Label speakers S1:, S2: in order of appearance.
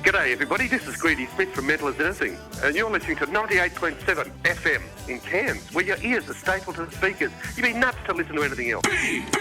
S1: G'day everybody, this is Greedy Smith from Mental as Anything, and you're listening to 98.7 FM in Cairns, where your ears are stapled to the speakers. You'd be nuts to listen to anything else.